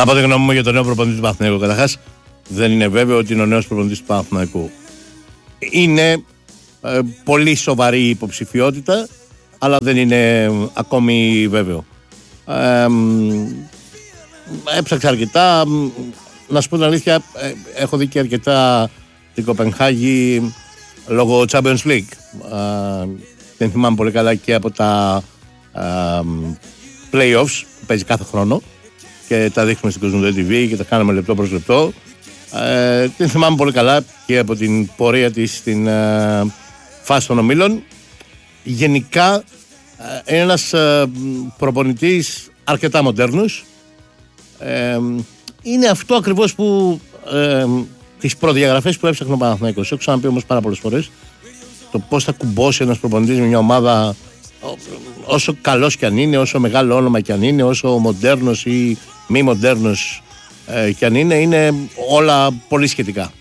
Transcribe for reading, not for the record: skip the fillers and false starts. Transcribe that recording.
Να πω τη γνώμη μου για τον νέο προπονητή του Παναθηναϊκού. Καταρχάς, δεν είναι βέβαιο ότι είναι ο νέος προπονητής του Παναθηναϊκού. Είναι πολύ σοβαρή υποψηφιότητα, αλλά δεν είναι ακόμη βέβαιο. Έψαξα αρκετά. Να σου πω την αλήθεια, έχω δει και αρκετά την Κοπενχάγη λόγω Champions League. Δεν θυμάμαι πολύ καλά και από τα playoffs που παίζει κάθε χρόνο και τα δείχνουμε στην Κοσμοτέ TV και τα κάναμε λεπτό προς λεπτό. Την θυμάμαι πολύ καλά και από την πορεία της στην φάση των ομίλων. Γενικά είναι ένας προπονητής αρκετά μοντέρνος. Είναι αυτό ακριβώς που τις προδιαγραφές που έψαχνε ο Παναθηναϊκός. Έχω ξαναπεί όμως πάρα πολλές φορές το πώς θα κουμπώσει ένας προπονητής με μια ομάδα, όσο καλός κι αν είναι, όσο μεγάλο όνομα κι αν είναι, όσο μοντέρνος ή μη μοντέρνος κι αν είναι όλα πολύ σχετικά.